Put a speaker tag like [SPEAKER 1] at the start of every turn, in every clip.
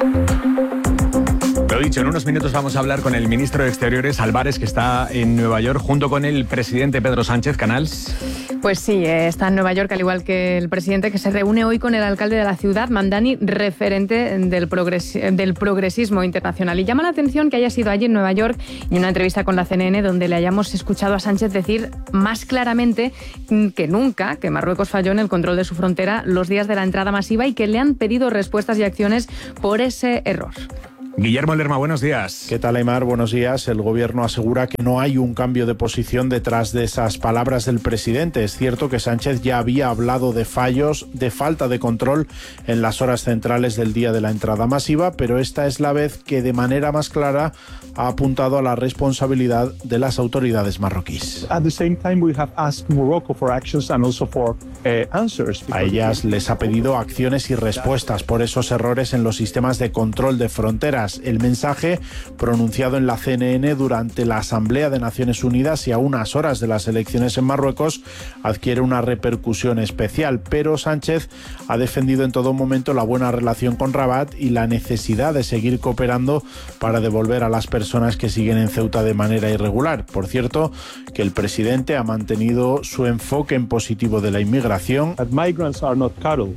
[SPEAKER 1] Lo dicho, en unos minutos vamos a hablar con el ministro de Exteriores, Álvarez, que está en Nueva York, junto con el presidente Pedro Sánchez. Canals.
[SPEAKER 2] Pues sí, está en Nueva York, al igual que el presidente, que se reúne hoy con el alcalde de la ciudad, Mamdani, referente del progresismo internacional. Y llama la atención que haya sido allí en Nueva York y en una entrevista con la CNN donde le hayamos escuchado a Sánchez decir más claramente que nunca que Marruecos falló en el control de su frontera los días de la entrada masiva y que le han pedido respuestas y acciones por ese error.
[SPEAKER 1] Guillermo Lerma, buenos días.
[SPEAKER 3] ¿Qué tal, Aimar? Buenos días. El gobierno asegura que no hay un cambio de posición detrás de esas palabras del presidente. Es cierto que Sánchez ya había hablado de fallos, de falta de control en las horas centrales del día de la entrada masiva, pero esta es la vez que de manera más clara ha apuntado a la responsabilidad de las autoridades marroquíes.
[SPEAKER 4] At the same time, we have asked Morocco for actions and also for answers.
[SPEAKER 3] A ellas les ha pedido acciones y respuestas por esos errores en los sistemas de control de fronteras. El mensaje, pronunciado en la CNN durante la Asamblea de Naciones Unidas y a unas horas de las elecciones en Marruecos, adquiere una repercusión especial, pero Sánchez ha defendido en todo momento la buena relación con Rabat y la necesidad de seguir cooperando para devolver a las personas que siguen en Ceuta de manera irregular. Por cierto, que el presidente ha mantenido su enfoque en positivo de la inmigración.
[SPEAKER 4] Migrants are not cattle.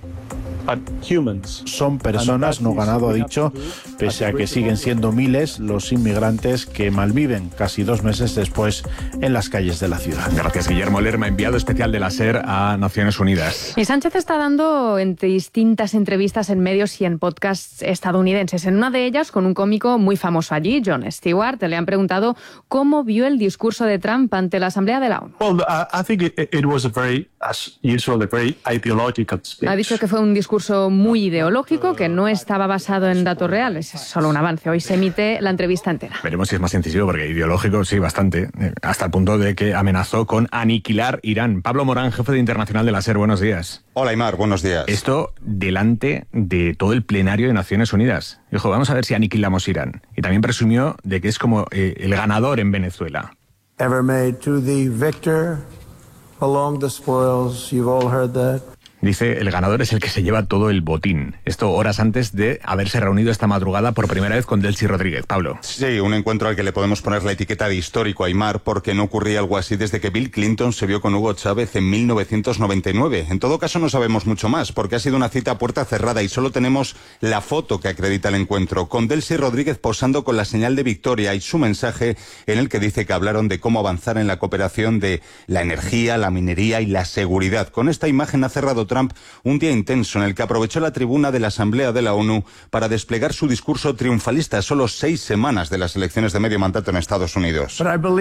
[SPEAKER 3] Son personas, no ganado, ha dicho, pese a que siguen siendo miles los inmigrantes que malviven casi 2 meses después en las calles de la ciudad.
[SPEAKER 1] Gracias, Guillermo Lerma, enviado especial de la SER a Naciones Unidas.
[SPEAKER 2] Y Sánchez está dando distintas entrevistas en medios y en podcasts estadounidenses. En una de ellas, con un cómico muy famoso allí, Jon Stewart, le han preguntado cómo vio el discurso de Trump ante la Asamblea de la ONU.
[SPEAKER 4] I think it was a very ideological speech.
[SPEAKER 2] Ha dicho que fue un discurso muy ideológico, que no estaba basado en datos reales. Es solo un avance. Hoy se emite la entrevista entera.
[SPEAKER 1] Veremos si es más incisivo, porque ideológico sí, bastante. Hasta el punto de que amenazó con aniquilar Irán. Pablo Morán, jefe de Internacional de la SER, buenos días.
[SPEAKER 5] Hola, Aimar, buenos días.
[SPEAKER 1] Esto delante de todo el plenario de Naciones Unidas. Dijo, vamos a ver si aniquilamos Irán. Y también presumió de que es como el ganador en Venezuela.
[SPEAKER 6] Ever made to the victor along the spoils, you've all heard that.
[SPEAKER 1] Dice, el ganador es el que se lleva todo el botín. Esto horas antes de haberse reunido esta madrugada por primera vez con Delcy Rodríguez. Pablo.
[SPEAKER 5] Sí, un encuentro al que le podemos poner la etiqueta de histórico, Aimar, porque no ocurría algo así desde que Bill Clinton se vio con Hugo Chávez en 1999. En todo caso, no sabemos mucho más, porque ha sido una cita a puerta cerrada y solo tenemos la foto que acredita el encuentro, con Delcy Rodríguez posando con la señal de victoria y su mensaje en el que dice que hablaron de cómo avanzar en la cooperación de la energía, la minería y la seguridad. Con esta imagen ha cerrado Trump un día intenso en el que aprovechó la tribuna de la Asamblea de la ONU para desplegar su discurso triunfalista a solo 6 semanas de las elecciones de medio mandato en Estados Unidos.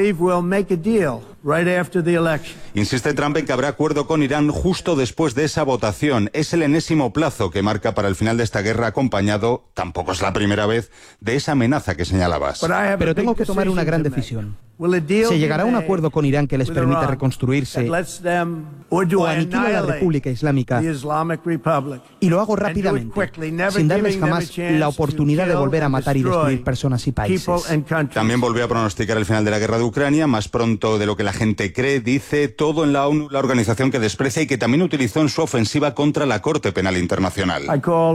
[SPEAKER 5] Insiste Trump en que habrá acuerdo con Irán justo después de esa votación. Es el enésimo plazo que marca para el final de esta guerra, acompañado, tampoco es la primera vez, de esa amenaza que señalabas.
[SPEAKER 7] Pero tengo que tomar una gran decisión. ¿Se llegará a un acuerdo con Irán que les permita reconstruirse o aniquila la República Islámica? Y lo hago rápidamente, sin darles jamás la oportunidad de volver a matar y destruir personas y países.
[SPEAKER 5] También volvió a pronosticar el final de la guerra de Ucrania, más pronto de lo que la gente cree, dice, todo en la ONU, la organización que desprecia y que también utilizó en su ofensiva contra la Corte Penal Internacional.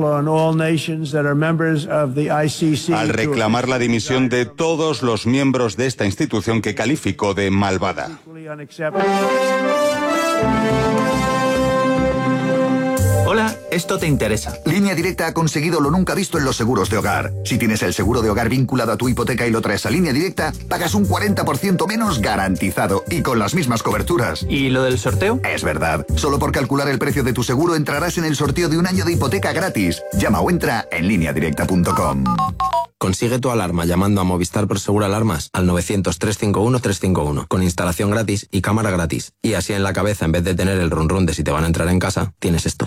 [SPEAKER 5] Al reclamar la dimisión de todos los miembros de esta institución que calificó de malvada.
[SPEAKER 8] Hola, esto te interesa.
[SPEAKER 9] Línea Directa ha conseguido lo nunca visto en los seguros de hogar. Si tienes el seguro de hogar vinculado a tu hipoteca y lo traes a Línea Directa, pagas un 40% menos garantizado y con las mismas coberturas.
[SPEAKER 8] ¿Y lo del sorteo?
[SPEAKER 9] Es verdad. Solo por calcular el precio de tu seguro entrarás en el sorteo de un año de hipoteca gratis. Llama o entra en lineadirecta.com.
[SPEAKER 10] Consigue tu alarma llamando a Movistar Prosegur Alarmas al 900-351-351 con instalación gratis y cámara gratis. Y así en la cabeza, en vez de tener el run run de si te van a entrar en casa, tienes esto.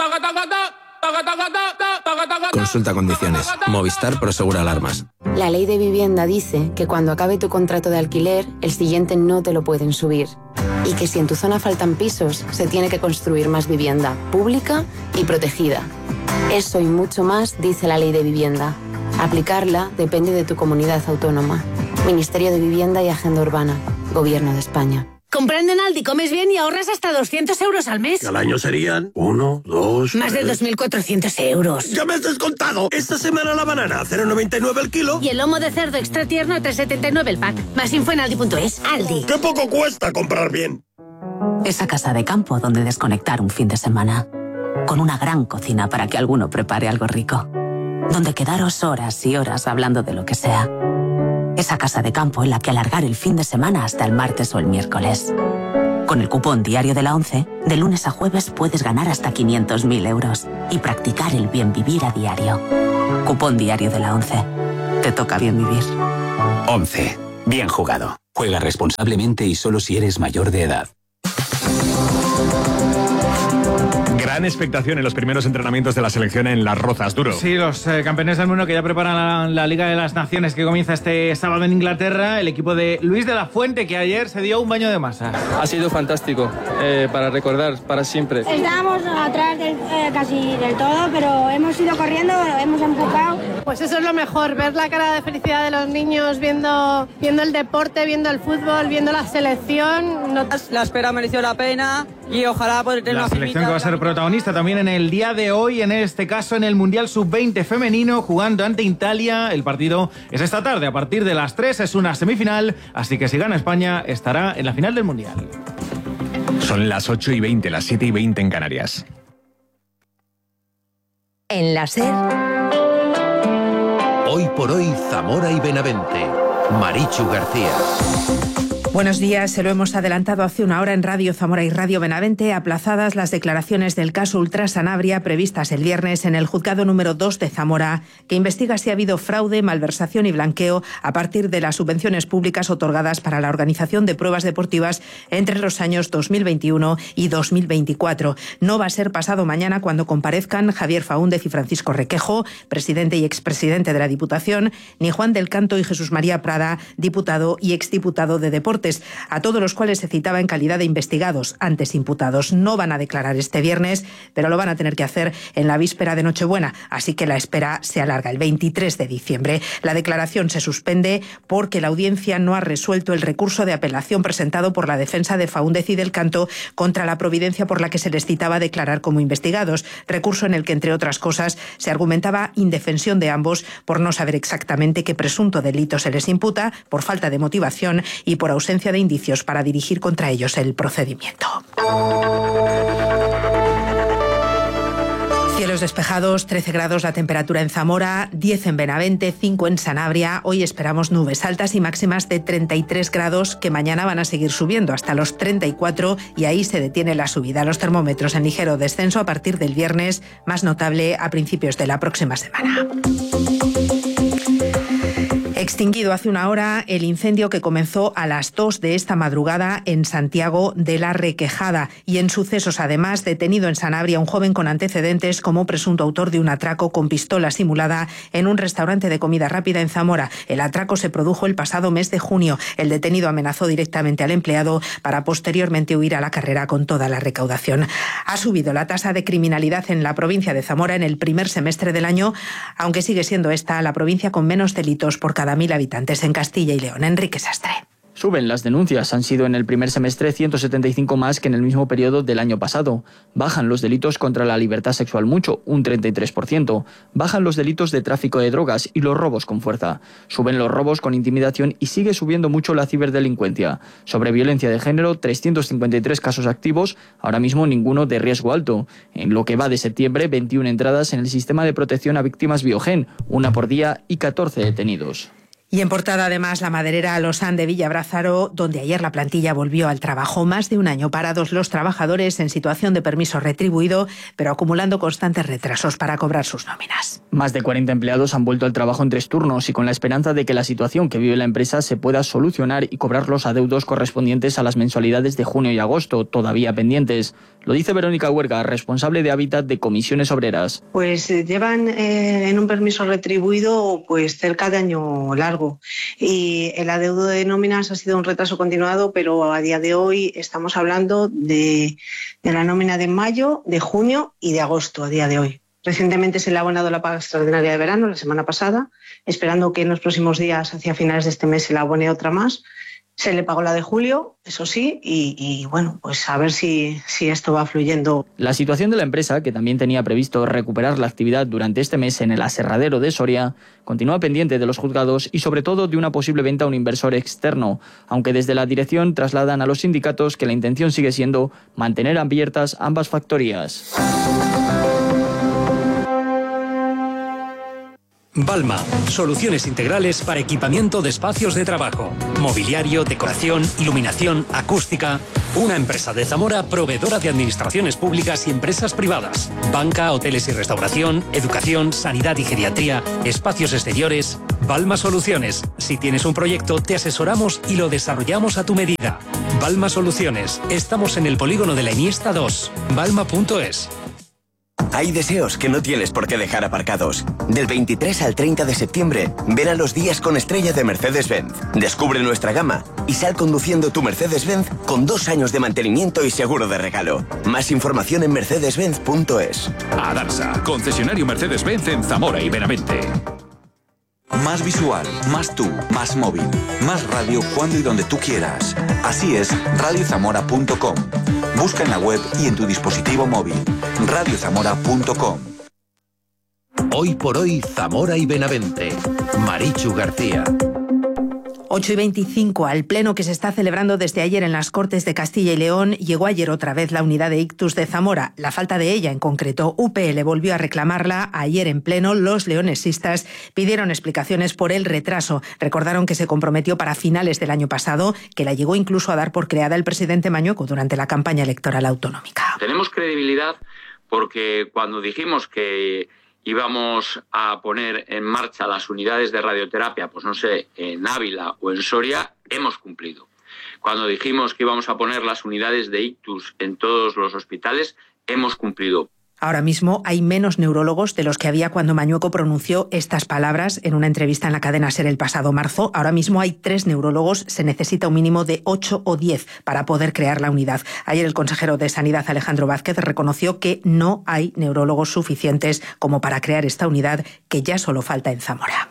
[SPEAKER 10] Consulta condiciones. Movistar Prosegur Alarmas.
[SPEAKER 11] La ley de vivienda dice que cuando acabe tu contrato de alquiler, el siguiente no te lo pueden subir. Y que si en tu zona faltan pisos, se tiene que construir más vivienda pública y protegida. Eso y mucho más dice la ley de vivienda. Aplicarla depende de tu comunidad autónoma. Ministerio de Vivienda y Agenda Urbana. Gobierno de España.
[SPEAKER 12] Comprando en Aldi comes bien y ahorras hasta 200 euros al mes.
[SPEAKER 13] Al año serían 1, 2...
[SPEAKER 12] Más de 2.400 euros.
[SPEAKER 13] ¡Ya me has descontado! Esta semana la banana a 0,99 el kilo.
[SPEAKER 12] Y el lomo de cerdo extra tierno a 3,79 el pack. Más info en Aldi.es. Aldi.
[SPEAKER 13] ¡Qué poco cuesta comprar bien!
[SPEAKER 14] Esa casa de campo donde desconectar un fin de semana. Con una gran cocina para que alguno prepare algo rico. Donde quedaros horas y horas hablando de lo que sea. Esa casa de campo en la que alargar el fin de semana hasta el martes o el miércoles. Con el cupón diario de la ONCE, de lunes a jueves puedes ganar hasta 500.000 euros y practicar el bien vivir a diario. Cupón diario de la ONCE. Te toca bien vivir.
[SPEAKER 15] ONCE. Bien jugado. Juega responsablemente y solo si eres mayor de edad.
[SPEAKER 1] Gran expectación en los primeros entrenamientos de la selección en Las Rozas, Duro.
[SPEAKER 16] Sí, los campeones del mundo que ya preparan la Liga de las Naciones que comienza este sábado en Inglaterra. El equipo de Luis de la Fuente, que ayer se dio un baño de masa.
[SPEAKER 17] Ha sido fantástico, para recordar, para siempre.
[SPEAKER 18] Estábamos atrás casi del todo, pero hemos ido corriendo, hemos empujado.
[SPEAKER 19] Pues eso es lo mejor, ver la cara de felicidad de los niños viendo el deporte, viendo el fútbol, viendo la selección.
[SPEAKER 20] La espera mereció la pena y ojalá poder tener
[SPEAKER 16] la selección que va a ser protagonista también en el día de hoy, en este caso en el Mundial Sub-20 femenino, jugando ante Italia. El partido es esta tarde a partir de las 3, es una semifinal, así que si gana España estará en la final del Mundial.
[SPEAKER 1] Son las 8:20, las 7:20 en Canarias.
[SPEAKER 21] En la SER.
[SPEAKER 22] Hoy por hoy, Zamora y Benavente. Marichu García.
[SPEAKER 23] Buenos días, se lo hemos adelantado hace una hora en Radio Zamora y Radio Benavente, aplazadas las declaraciones del caso Ultra Sanabria previstas el viernes en el Juzgado número 2 de Zamora, que investiga si ha habido fraude, malversación y blanqueo a partir de las subvenciones públicas otorgadas para la organización de pruebas deportivas entre los años 2021 y 2024. No va a ser pasado mañana cuando comparezcan Javier Faúndez y Francisco Requejo, presidente y expresidente de la Diputación, ni Juan del Canto y Jesús María Prada, diputado y exdiputado de Deportes, a todos los cuales se citaba en calidad de investigados, antes imputados. No van a declarar este viernes, pero lo van a tener que hacer en la víspera de Nochebuena, así que la espera se alarga el 23 de diciembre. La declaración se suspende porque la audiencia no ha resuelto el recurso de apelación presentado por la defensa de Faúndez y del Canto contra la providencia por la que se les citaba a declarar como investigados, recurso en el que, entre otras cosas, se argumentaba indefensión de ambos por no saber exactamente qué presunto delito se les imputa, por falta de motivación y por ausencia de indicios para dirigir contra ellos el procedimiento. Cielos despejados, 13 grados la temperatura en Zamora, 10 en Benavente, 5 en Sanabria. Hoy esperamos nubes altas y máximas de 33 grados que mañana van a seguir subiendo hasta los 34 y ahí se detiene la subida. Los termómetros en ligero descenso a partir del viernes, más notable a principios de la próxima semana. Extinguido hace una hora el incendio que comenzó a las 2 de esta madrugada en Santiago de la Requejada y en sucesos además detenido en Sanabria un joven con antecedentes como presunto autor de un atraco con pistola simulada en un restaurante de comida rápida en Zamora. El atraco se produjo el pasado mes de junio. El detenido amenazó directamente al empleado para posteriormente huir a la carrera con toda la recaudación. Ha subido la tasa de criminalidad en la provincia de Zamora en el primer semestre del año, aunque sigue siendo esta la provincia con menos delitos por cada 1.000 habitantes en Castilla y León. Enrique Sastre.
[SPEAKER 24] Suben las denuncias, han sido en el primer semestre 175 más que en el mismo periodo del año pasado. Bajan los delitos contra la libertad sexual mucho, un 33%. Bajan los delitos de tráfico de drogas y los robos con fuerza. Suben los robos con intimidación y sigue subiendo mucho la ciberdelincuencia. Sobre violencia de género, 353 casos activos, ahora mismo ninguno de riesgo alto. En lo que va de septiembre, 21 entradas en el sistema de protección a víctimas Biogen, una por día y 14 detenidos.
[SPEAKER 23] Y en portada, además, la maderera Losán de Villabrázaro, donde ayer la plantilla volvió al trabajo. Más de un año parados los trabajadores en situación de permiso retribuido, pero acumulando constantes retrasos para cobrar sus nóminas.
[SPEAKER 24] Más de 40 empleados han vuelto al trabajo en 3 turnos y con la esperanza de que la situación que vive la empresa se pueda solucionar y cobrar los adeudos correspondientes a las mensualidades de junio y agosto, todavía pendientes. Lo dice Verónica Huerga, responsable de Hábitat de Comisiones Obreras.
[SPEAKER 25] Pues llevan en un permiso retribuido pues cerca de año largo. Y el adeudo de nóminas ha sido un retraso continuado, pero a día de hoy estamos hablando de la nómina de mayo, de junio y de agosto a día de hoy. Recientemente se le ha abonado la paga extraordinaria de verano, la semana pasada, esperando que en los próximos días, hacia finales de este mes, se le abone otra más. Se le pagó la de julio, eso sí, y bueno, pues a ver si esto va fluyendo.
[SPEAKER 24] La situación de la empresa, que también tenía previsto recuperar la actividad durante este mes en el aserradero de Soria, continúa pendiente de los juzgados y sobre todo de una posible venta a un inversor externo, aunque desde la dirección trasladan a los sindicatos que la intención sigue siendo mantener abiertas ambas factorías.
[SPEAKER 2] Balma, soluciones integrales para equipamiento de espacios de trabajo, mobiliario, decoración, iluminación, acústica. Una empresa de Zamora proveedora de administraciones públicas y empresas privadas, banca, hoteles y restauración, educación, sanidad y geriatría, espacios exteriores. Balma Soluciones. Si tienes un proyecto, te asesoramos y lo desarrollamos a tu medida. Balma Soluciones. Estamos en el polígono de la Iniesta 2. Balma.es.
[SPEAKER 3] Hay deseos que no tienes por qué dejar aparcados. Del 23 al 30 de septiembre, ven a los días con estrella de Mercedes-Benz. Descubre nuestra gama y sal conduciendo tu Mercedes-Benz con 2 años de mantenimiento y seguro de regalo. Más información en mercedes-benz.es.
[SPEAKER 4] Adarsa, concesionario Mercedes-Benz en Zamora y Benavente.
[SPEAKER 6] Más visual, más tú, más móvil, más radio cuando y donde tú quieras. Así es, radiozamora.com. Busca en la web y en tu dispositivo móvil. radiozamora.com.
[SPEAKER 22] Hoy por hoy, Zamora y Benavente. Marichu García.
[SPEAKER 23] 8:25, al pleno que se está celebrando desde ayer en las Cortes de Castilla y León, llegó ayer otra vez la unidad de ictus de Zamora. La falta de ella en concreto, UPL volvió a reclamarla. Ayer en pleno, los leonesistas pidieron explicaciones por el retraso. Recordaron que se comprometió para finales del año pasado, que la llegó incluso a dar por creada el presidente Mañueco durante la campaña electoral autonómica.
[SPEAKER 21] Tenemos credibilidad porque cuando dijimos que íbamos a poner en marcha las unidades de radioterapia, pues no sé, en Ávila o en Soria, hemos cumplido. Cuando dijimos que íbamos a poner las unidades de ictus en todos los hospitales, hemos cumplido.
[SPEAKER 23] Ahora mismo hay menos neurólogos de los que había cuando Mañueco pronunció estas palabras en una entrevista en la cadena SER el pasado marzo. Ahora mismo hay 3 neurólogos, se necesita un mínimo de 8 o 10 para poder crear la unidad. Ayer el consejero de Sanidad, Alejandro Vázquez, reconoció que no hay neurólogos suficientes como para crear esta unidad, que ya solo falta en Zamora.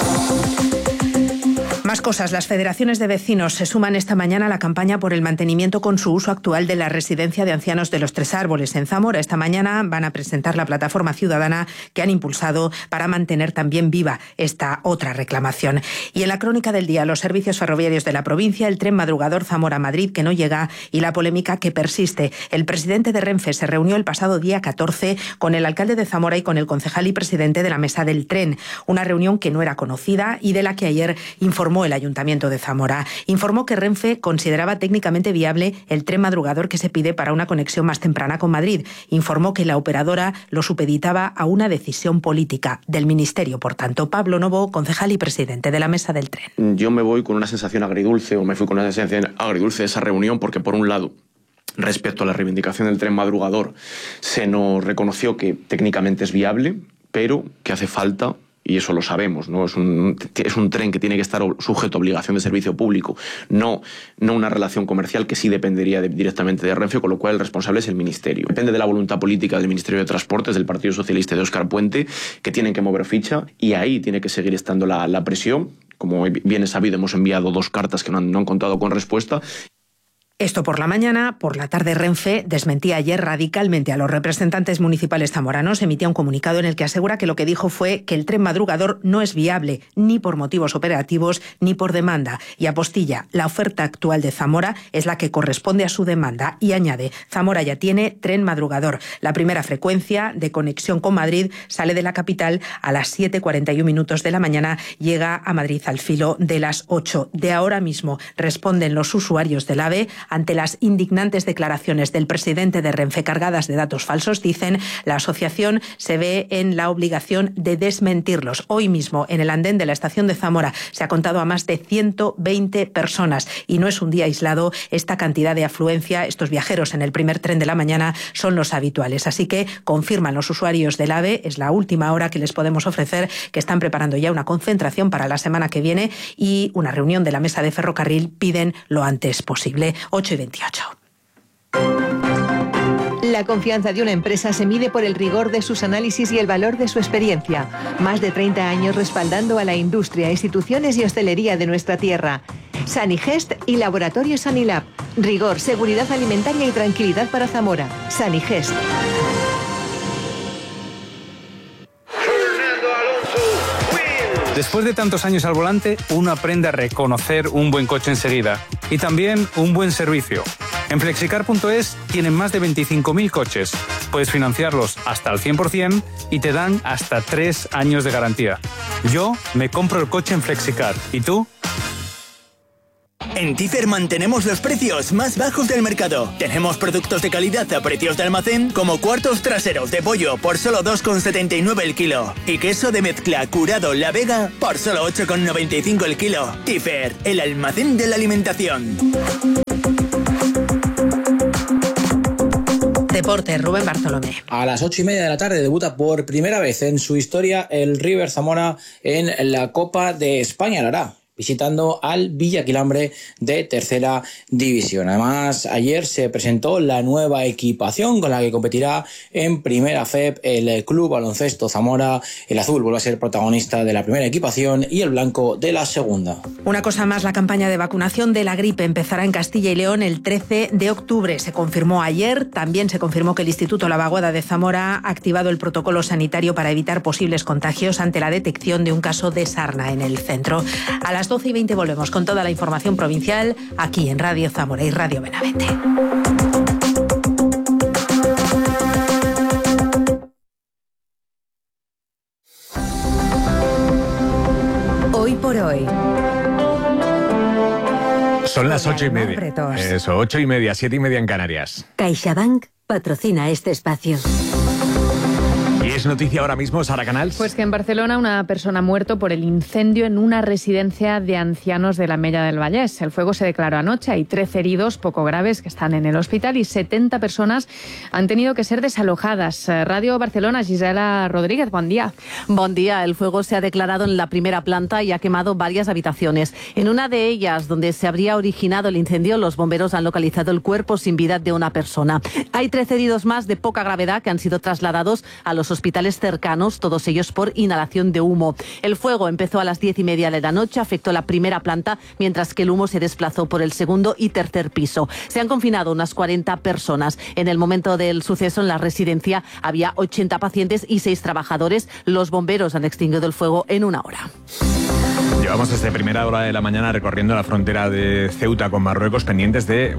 [SPEAKER 23] Más cosas. Las federaciones de vecinos se suman esta mañana a la campaña por el mantenimiento con su uso actual de la residencia de ancianos de los Tres Árboles en Zamora. Esta mañana van a presentar la plataforma ciudadana que han impulsado para mantener también viva esta otra reclamación. Y en la crónica del día, los servicios ferroviarios de la provincia, el tren madrugador Zamora-Madrid que no llega y la polémica que persiste. El presidente de Renfe se reunió el pasado día 14 con el alcalde de Zamora y con el concejal y presidente de la mesa del tren. Una reunión que no era conocida y de la que ayer informó el Ayuntamiento de Zamora. Informó que Renfe consideraba técnicamente viable el tren madrugador que se pide para una conexión más temprana con Madrid. Informó que la operadora lo supeditaba a una decisión política del Ministerio. Por tanto, Pablo Novo, concejal y presidente de la mesa del tren.
[SPEAKER 26] Yo me voy con una sensación agridulce, o me fui con una sensación agridulce de esa reunión, porque por un lado, respecto a la reivindicación del tren madrugador, se nos reconoció que técnicamente es viable, pero que hace falta, y eso lo sabemos, ¿no? Es un tren que tiene que estar sujeto a obligación de servicio público, no una relación comercial que sí dependería directamente de Renfe, con lo cual el responsable es el Ministerio. Depende de la voluntad política del Ministerio de Transportes, del Partido Socialista y de Óscar Puente, que tienen que mover ficha, y ahí tiene que seguir estando la presión. Como bien es sabido, hemos enviado 2 cartas que no han contado con respuesta.
[SPEAKER 23] Esto por la mañana. Por la tarde, Renfe desmentía ayer radicalmente a los representantes municipales zamoranos. Emitía un comunicado en el que asegura que lo que dijo fue que el tren madrugador no es viable, ni por motivos operativos, ni por demanda. Y apostilla, la oferta actual de Zamora es la que corresponde a su demanda. Y añade, Zamora ya tiene tren madrugador. La primera frecuencia de conexión con Madrid sale de la capital a las 7:41 de la mañana, llega a Madrid al filo de las 8. De ahora mismo responden los usuarios del AVE ante las indignantes declaraciones del presidente de Renfe cargadas de datos falsos. Dicen, la asociación se ve en la obligación de desmentirlos. Hoy mismo, en el andén de la estación de Zamora, se ha contado a más de 120 personas. Y no es un día aislado. Esta cantidad de afluencia, estos viajeros en el primer tren de la mañana, son los habituales. Así que confirman los usuarios del AVE, es la última hora que les podemos ofrecer, que están preparando ya una concentración para la semana que viene y una reunión de la mesa de ferrocarril. Piden lo antes posible. 8:28.
[SPEAKER 27] La confianza de una empresa se mide por el rigor de sus análisis y el valor de su experiencia. Más de 30 años respaldando a la industria, instituciones y hostelería de nuestra tierra. Sanigest y Laboratorio Sanilab. Rigor, seguridad alimentaria y tranquilidad para Zamora. Sanigest.
[SPEAKER 5] Después de tantos años al volante, uno aprende a reconocer un buen coche enseguida y también un buen servicio. En Flexicar.es tienen más de 25.000 coches. Puedes financiarlos hasta al 100% y te dan hasta 3 años de garantía. Yo me compro el coche en Flexicar. ¿Y tú?
[SPEAKER 7] En Tifer mantenemos los precios más bajos del mercado. Tenemos productos de calidad a precios de almacén, como cuartos traseros de pollo por solo 2,79 el kilo. Y queso de mezcla curado La Vega por solo 8,95 el kilo. Tifer, el almacén de la alimentación.
[SPEAKER 23] Deporte, Rubén Bartolomé.
[SPEAKER 8] A las 8:30 de la tarde debuta por primera vez en su historia el River Zamora en la Copa de España. Lo hará visitando al Villaquilambre de Tercera División. Además, ayer se presentó la nueva equipación con la que competirá en Primera FEP el Club Baloncesto Zamora. El azul vuelve a ser protagonista de la primera equipación y el blanco de la segunda.
[SPEAKER 23] Una cosa más, la campaña de vacunación de la gripe empezará en Castilla y León el 13 de octubre. Se confirmó ayer. También se confirmó que el Instituto La Vaguada de Zamora ha activado el protocolo sanitario para evitar posibles contagios ante la detección de un caso de sarna en el centro. A las 12:20 volvemos con toda la información provincial aquí en Radio Zamora y Radio Benavente.
[SPEAKER 27] Hoy por hoy.
[SPEAKER 1] Son las 8:30. Eso, 8:30, 7:30 en Canarias.
[SPEAKER 27] CaixaBank patrocina este espacio.
[SPEAKER 1] ¿Y es noticia ahora mismo, Sara Canals?
[SPEAKER 9] Pues que en Barcelona una persona ha muerto por el incendio en una residencia de ancianos de la Mella del Vallès. El fuego se declaró anoche. Hay 13 heridos poco graves que están en el hospital y 70 personas han tenido que ser desalojadas. Radio Barcelona, Gisela Rodríguez, buen día.
[SPEAKER 10] Buen día. El fuego se ha declarado en la primera planta y ha quemado varias habitaciones. En una de ellas, donde se habría originado el incendio, los bomberos han localizado el cuerpo sin vida de una persona. Hay 13 heridos más de poca gravedad que han sido trasladados a los hospitales cercanos, todos ellos por inhalación de humo. El fuego empezó a las 10:30 de la noche, afectó la primera planta, mientras que el humo se desplazó por el segundo y tercer piso. Se han confinado unas 40 personas. En el momento del suceso, en la residencia había 80 pacientes y 6 trabajadores. Los bomberos han extinguido el fuego en 1 hora.
[SPEAKER 1] Llevamos desde primera hora de la mañana recorriendo la frontera de Ceuta con Marruecos, pendientes de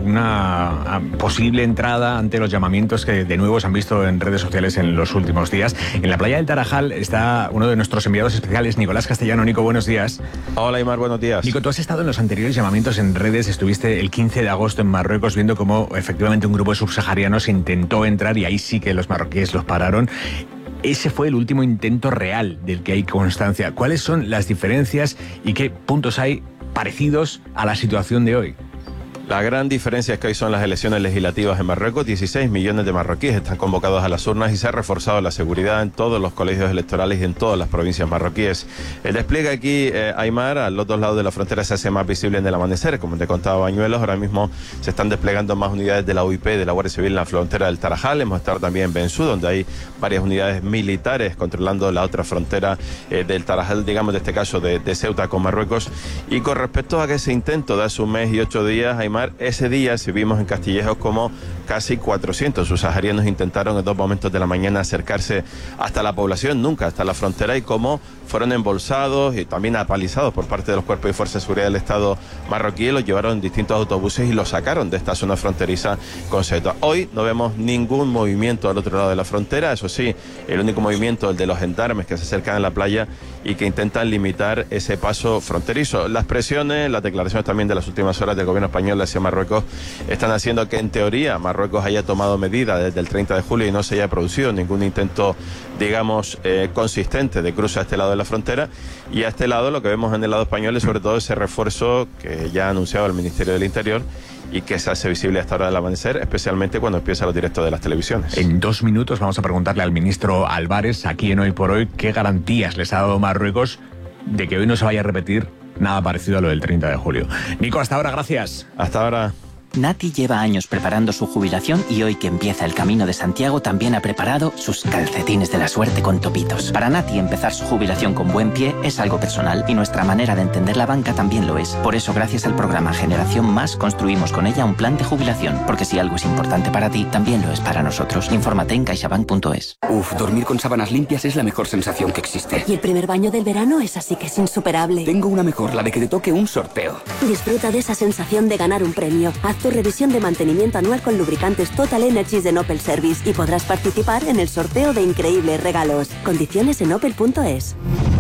[SPEAKER 1] una posible entrada ante los llamamientos que de nuevo se han visto en redes sociales en los últimos días. En la playa del Tarajal está uno de nuestros enviados especiales, Nicolás Castellano. Nico, buenos días.
[SPEAKER 11] Hola, Aymar, buenos días.
[SPEAKER 1] Nico, tú has estado en los anteriores llamamientos en redes. Estuviste el 15 de agosto en Marruecos viendo cómo efectivamente un grupo de subsaharianos intentó entrar y ahí sí que los marroquíes los pararon. Ese fue el último intento real del que hay constancia. ¿Cuáles son las diferencias y qué puntos hay parecidos a la situación de hoy?
[SPEAKER 11] La gran diferencia es que hoy son las elecciones legislativas en Marruecos. 16 millones de marroquíes están convocados a las urnas y se ha reforzado la seguridad en todos los colegios electorales y en todas las provincias marroquíes. El despliegue aquí, Aymar, a los dos lados de la frontera se hace más visible en el amanecer. Como te contaba Bañuelos, ahora mismo se están desplegando más unidades de la UIP, de la Guardia Civil en la frontera del Tarajal. Hemos estado también en Bensú, donde hay varias unidades militares controlando la otra frontera del Tarajal, digamos, de este caso de Ceuta con Marruecos. Y con respecto a que ese intento de hace 1 mes y 8 días, Aymar, ese día vimos en Castillejos como casi 400 subsaharianos intentaron en 2 momentos de la mañana acercarse hasta la población, nunca hasta la frontera, y cómo fueron embolsados y también apalizados por parte de los cuerpos y fuerzas de seguridad del Estado marroquí. Los llevaron en distintos autobuses y los sacaron de esta zona fronteriza con Ceuta. Hoy no vemos ningún movimiento al otro lado de la frontera. Eso sí, el único movimiento, el de los gendarmes que se acercan a la playa y que intentan limitar ese paso fronterizo. Las presiones, las declaraciones también de las últimas horas del gobierno español hacia Marruecos están haciendo que en teoría Marruecos haya tomado medidas desde el 30 de julio y no se haya producido ningún intento, digamos, consistente de cruce a este lado de la frontera. Y a este lado lo que vemos en el lado español es sobre todo ese refuerzo que ya ha anunciado el Ministerio del Interior y que se hace visible hasta ahora del amanecer, especialmente cuando empiezan los directos de las televisiones.
[SPEAKER 1] En 2 minutos vamos a preguntarle al ministro Álvarez, aquí en Hoy por Hoy, qué garantías les ha dado Marruecos de que hoy no se vaya a repetir nada parecido a lo del 30 de julio. Nico, hasta ahora, gracias.
[SPEAKER 11] Hasta ahora.
[SPEAKER 12] Nati lleva años preparando su jubilación y hoy que empieza el Camino de Santiago también ha preparado sus calcetines de la suerte con topitos. Para Nati empezar su jubilación con buen pie es algo personal y nuestra manera de entender la banca también lo es. Por eso gracias al programa Generación Más construimos con ella un plan de jubilación, porque si algo es importante para ti, también lo es para nosotros. Infórmate en caixabank.es.
[SPEAKER 13] Dormir con sábanas limpias es la mejor sensación que existe.
[SPEAKER 14] Y el primer baño del verano es así que es insuperable.
[SPEAKER 13] Tengo una mejor, la de que te toque un sorteo.
[SPEAKER 14] Disfruta de esa sensación de ganar un premio. Haz tu revisión de mantenimiento anual con lubricantes Total Energies de Opel Service y podrás participar en el sorteo de increíbles regalos. Condiciones en opel.es.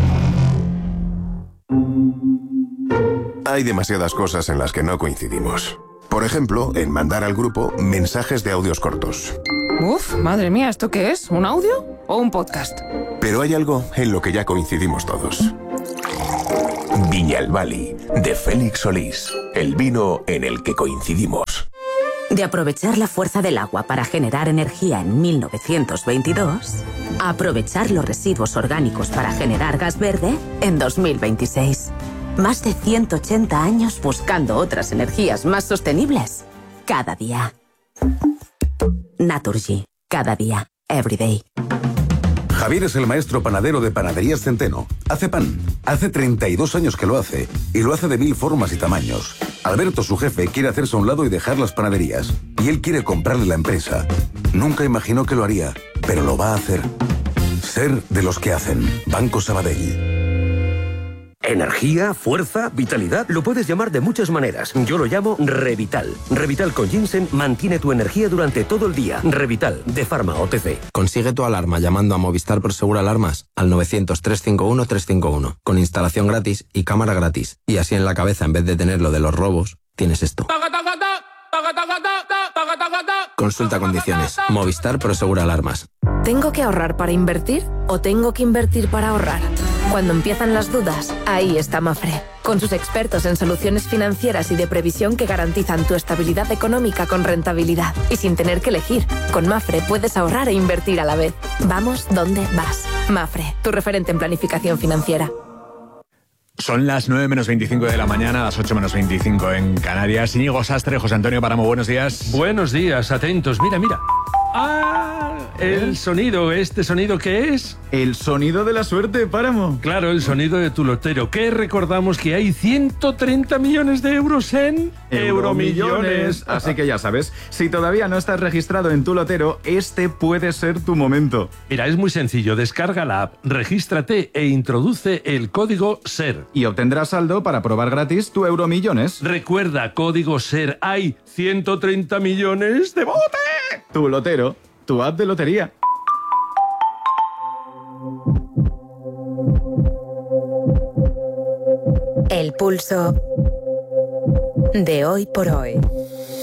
[SPEAKER 15] Hay demasiadas cosas en las que no coincidimos. Por ejemplo, en mandar al grupo mensajes de audios cortos.
[SPEAKER 17] Uf, madre mía, ¿esto qué es? ¿Un audio o un podcast?
[SPEAKER 15] Pero hay algo en lo que ya coincidimos todos. Viñalbali, de Félix Solís. El vino en el que coincidimos.
[SPEAKER 18] De aprovechar la fuerza del agua para generar energía en 1922, a aprovechar los residuos orgánicos para generar gas verde en 2026. Más de 180 años buscando otras energías más sostenibles. Cada día. Naturgy. Cada día. Every day.
[SPEAKER 19] Javier es el maestro panadero de Panaderías Centeno. Hace pan. Hace 32 años que lo hace. Y lo hace de 1000 formas y tamaños. Alberto, su jefe, quiere hacerse a un lado y dejar las panaderías. Y él quiere comprarle la empresa. Nunca imaginó que lo haría, pero lo va a hacer. Ser de los que hacen. Banco Sabadell.
[SPEAKER 28] Energía, fuerza, vitalidad, lo puedes llamar de muchas maneras. Yo lo llamo Revital. Revital con ginseng mantiene tu energía durante todo el día. Revital, de Pharma OTC.
[SPEAKER 29] Consigue tu alarma llamando a Movistar Prosegur Alarmas al 900-351-351, con instalación gratis y cámara gratis. Y así en la cabeza, en vez de tener lo de los robos, tienes esto. Consulta condiciones. Movistar Prosegur Alarmas.
[SPEAKER 30] ¿Tengo que ahorrar para invertir o tengo que invertir para ahorrar? Cuando empiezan las dudas, ahí está Mafre, con sus expertos en soluciones financieras y de previsión que garantizan tu estabilidad económica con rentabilidad y sin tener que elegir. Con Mafre puedes ahorrar e invertir a la vez. Vamos donde vas. Mafre, tu referente en planificación financiera.
[SPEAKER 1] Son las 9 menos 25 de la mañana, las 8 menos 25 en Canarias. Íñigo Sastre, José Antonio Páramo, buenos días.
[SPEAKER 31] Buenos días, atentos. Mira, mira. El sonido, ¿este sonido qué es?
[SPEAKER 16] El sonido de la suerte, Páramo.
[SPEAKER 31] Claro, el sonido de tu lotero. Que recordamos que hay 130 millones de euros en Euromillones.
[SPEAKER 16] Así que ya sabes, si todavía no estás registrado en tu lotero, este puede ser tu momento.
[SPEAKER 31] Mira, es muy sencillo. Descarga la app, regístrate e introduce el código SER.
[SPEAKER 16] Y obtendrás saldo para probar gratis tu Euromillones.
[SPEAKER 31] Recuerda, código SER. Hay 130 millones de bote.
[SPEAKER 16] Tu lotero, tu app de lotería.
[SPEAKER 27] El pulso de hoy por hoy.